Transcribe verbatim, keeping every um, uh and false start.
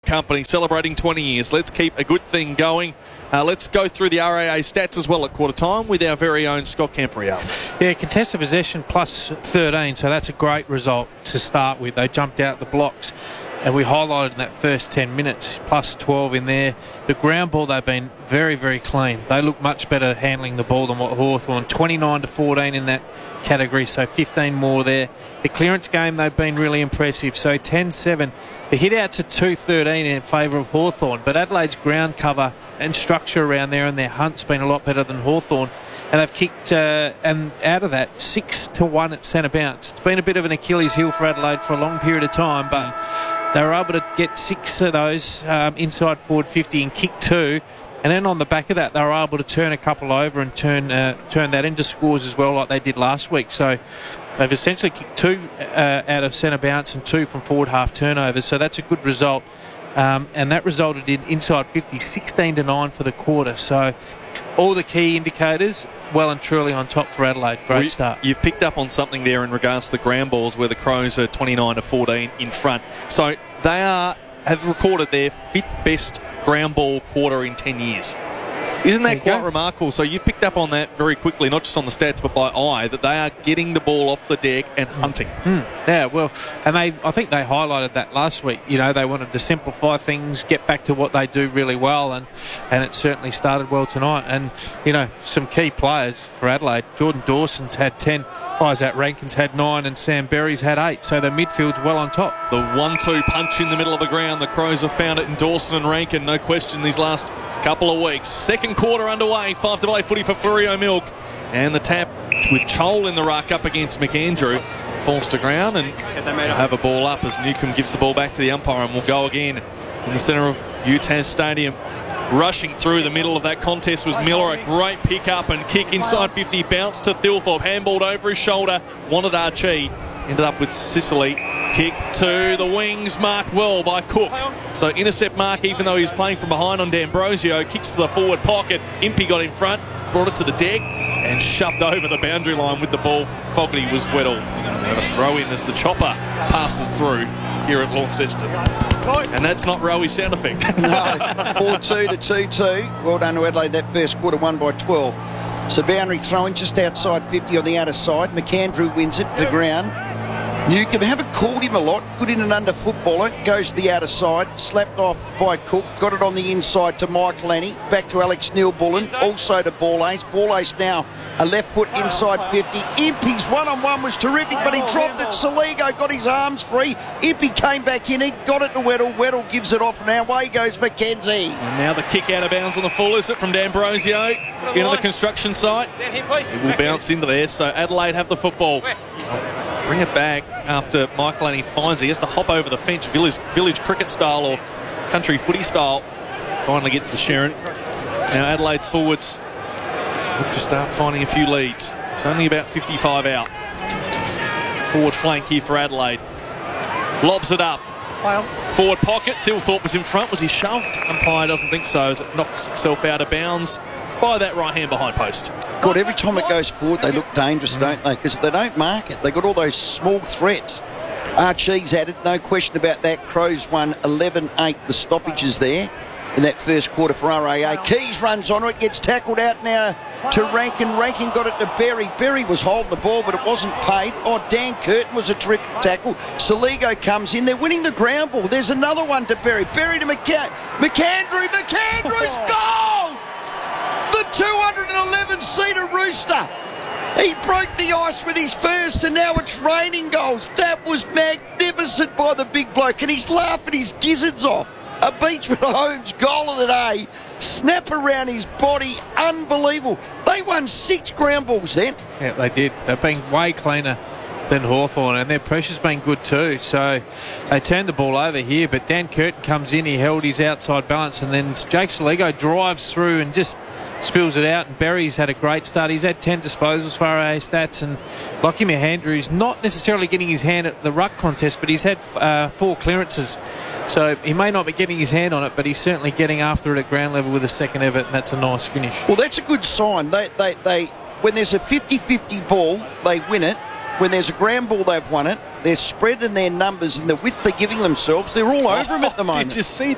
Company celebrating twenty years. Let's keep a good thing going. Uh, let's go through the R A A stats as well at quarter time with our very own Scott Campriel. Yeah, contested possession plus thirteen, so that's a great result to start with. They jumped out the blocks, and we highlighted in that first ten minutes, plus twelve in there. The ground ball, they've been very, very clean. They look much better handling the ball than what Hawthorn. twenty-nine to fourteen in that category, so fifteen more there. The clearance game, they've been really impressive, so ten seven. The hit-outs are two thirteen in favour of Hawthorn, but Adelaide's ground cover and structure around there and their hunt's been a lot better than Hawthorn. And they've kicked, uh, and out of that, six to one at centre bounce. It's been a bit of an Achilles heel for Adelaide for a long period of time, but they were able to get six of those um, inside forward fifty and kick two. And then on the back of that, they were able to turn a couple over and turn uh, turn that into scores as well, like they did last week. So they've essentially kicked two uh, out of centre bounce and two from forward half turnovers. So that's a good result. Um, and that resulted in inside fifty, sixteen to nine for the quarter. So all the key indicators well and truly on top for Adelaide. Great well, start. You've picked up on something there in regards to the ground balls where the Crows are twenty-nine to fourteen in front. So they are have recorded their fifth best ground ball quarter in ten years. Isn't that quite remarkable? So you've picked up on that very quickly, not just on the stats but by eye, that they are getting the ball off the deck and hunting. Mm. Yeah, well, and they, I think they highlighted that last week. You know, they wanted to simplify things, get back to what they do really well, and, and it certainly started well tonight. And, you know, some key players for Adelaide. Jordan Dawson's had ten, Isaac Rankin's had nine, and Sam Berry's had eight. So the midfield's well on top. The one two punch in the middle of the ground. The Crows have found it in Dawson and Rankin, no question, these last couple of weeks. Second quarter underway, five to play footy for Furio Milk. And the tap with Chol in the ruck up against McAndrew. Falls to ground and we'll have a ball up as Newcomb gives the ball back to the umpire, and we'll go again in the centre of U T A S Stadium. Rushing through the middle of that contest was Miller. A great pick up and kick inside fifty, bounced to Thilthorpe, handballed over his shoulder, wanted Archie, ended up with Sicily. Kick to the wings, marked well by Cook. So intercept mark, even though he's playing from behind on D'Ambrosio. Kicks to the forward pocket. Impey got in front, brought it to the deck and shoved over the boundary line with the ball. Fogarty was Weddle. And a throw in as the chopper passes through here at Launceston. And that's not Rowie sound effect. No, four two to two two. Well done to Adelaide, that first quarter, won by twelve. So boundary throwing just outside fifty on the outer side. McAndrew wins it to ground. Newcomb, haven't called him a lot. Good in and under footballer. Goes to the outer side. Slapped off by Cook. Got it on the inside to Mike Lanny. Back to Alex Neil-Bullen. Also to Ball Ace. Ball Ace now a left foot inside fifty. Impey's one-on-one was terrific, but he dropped it. Saligo got his arms free. Impey came back in. He got it to Weddle. Weddle gives it off, and now away goes McKenzie. And now the kick out of bounds on the full. Is it from D'Ambrosio into the construction site? It will bounce into there, so Adelaide have the football. Bring it back after Mike Laney finds it. He has to hop over the fence, village, village cricket style or country footy style. Finally gets the Sharon. Now Adelaide's forwards look to start finding a few leads. It's only about fifty-five out. Forward flank here for Adelaide. Lobs it up. Forward pocket. Thilthorpe was in front. Was he shoved? Umpire doesn't think so as it knocks itself out of bounds by that right hand behind post. God, every time it goes forward, they look dangerous, don't they? Because if they don't mark it, they've got all those small threats. Archie's had it, no question about that. Crows won eleven eight, the stoppages there in that first quarter for R A A. Keys runs on it, gets tackled out now to Rankin. Rankin got it to Berry. Berry was holding the ball, but it wasn't paid. Oh, Dan Curtin was a terrific tackle. Saligo comes in. They're winning the ground ball. There's another one to Berry. Berry to McCa- McAndrew. McAndrew's goal! The two hundred eleven seater Rooster. He broke the ice with his first, and now it's raining goals. That was magnificent by the big bloke, and he's laughing his gizzards off. A Beachman Holmes goal of the day. Snap around his body. Unbelievable. They won six ground balls then. Yeah, they did. They've been way cleaner than Hawthorn, and their pressure's been good too. So they turned the ball over here, but Dan Curtin comes in. He held his outside balance, and then Jake Saligo drives through and just spills it out. And Berry's had a great start. He's had ten disposals for R A A stats, and Lockie Mahandrew's not necessarily getting his hand at the ruck contest, but he's had uh, four clearances. So he may not be getting his hand on it, but he's certainly getting after it at ground level with a second effort, and that's a nice finish. Well, that's a good sign. They, they, they, when there's a fifty fifty ball, they win it. When there's a ground ball, they've won it. They're spread in their numbers and the width they're giving themselves. They're all over them at the moment. Did you see